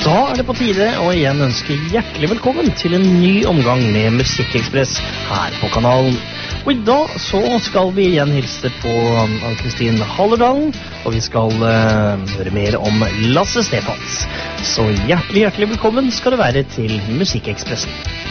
Da det på tide å igjen ønske hjertelig velkommen til en ny omgang med Musikkekspress her på kanalen. Og i dag så skal vi igjen hilse på Ann-Kristin Hallerdalen, og vi skal høre mer om Lasse Stefans. Så hjertelig velkommen skal det være til Musikkekspressen.